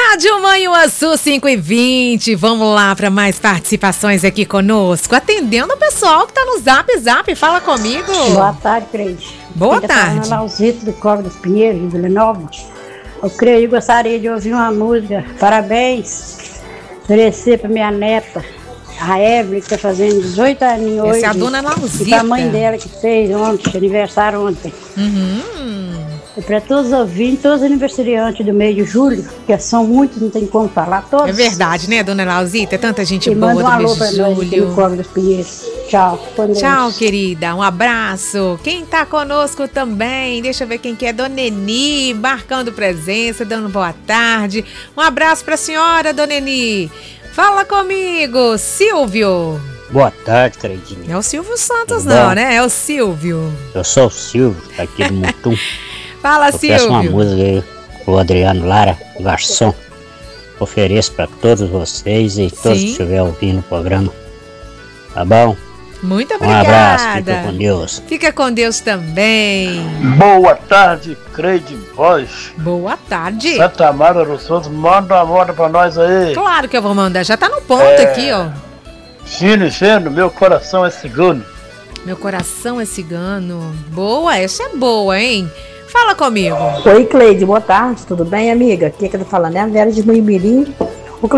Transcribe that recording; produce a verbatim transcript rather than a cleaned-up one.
Rádio Manhuaçu cinco e vinte, vamos lá para mais participações aqui conosco, atendendo o pessoal que tá no Zap Zap, fala comigo. Boa tarde, Creide. Boa tarde. Tá Lausito do Córrego dos Pinheiros, de Vila Nova. Eu creio que gostaria de ouvir uma música, parabéns, oferecer para minha neta, a Evelyn, que tá fazendo dezoito aninhos hoje. Essa é a dona Lausita. E pra mãe dela que fez ontem, aniversário ontem. Uhum. E para todos os ouvintes, todos os aniversariantes do mês de julho, que são muitos, não tem como falar todos. É verdade, né, dona Lausita? É tanta gente e boa manda um do alô mês pra de nós aqui no julho. Córrego dos Pinheiros. Tchau. Tchau, querida. Um abraço. Quem tá conosco também, deixa eu ver quem que é. Dona Eni, marcando presença, dando boa tarde. Um abraço pra senhora, Dona Eni. Fala comigo, Silvio. Boa tarde, Creidinha. Não é o Silvio Santos, Tudo não, bom? né? É o Silvio. Eu sou o Silvio, aqui do Mutum. Fala, Eu peço uma Silvio. música aí pro Adriano Lara, garçom. Ofereço pra todos vocês e todos Sim. que estiverem ouvindo o programa. Tá bom? Muito Um obrigada. abraço, fica com Deus. Fica com Deus também. Boa tarde, Creide Voz. Boa tarde. Santa Amara dos Santos, manda uma moda pra nós aí. Claro que eu vou mandar. Já tá no ponto É. aqui, ó. Fino, fino, meu coração é cigano. Meu coração é cigano. Boa, essa é boa, hein? Fala comigo. Oi, Cleide, boa tarde, tudo bem, amiga? Aqui é que eu tô falando é a Vera de Muimirim.